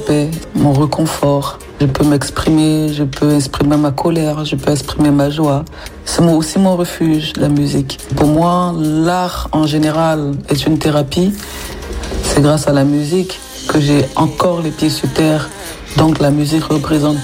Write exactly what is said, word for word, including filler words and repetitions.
paix, mon réconfort. Je peux m'exprimer, je peux exprimer ma colère, je peux exprimer ma joie. C'est aussi mon refuge, la musique. Pour moi, l'art en général est une thérapie. C'est grâce à la musique que j'ai encore les pieds sur terre. Donc la musique représente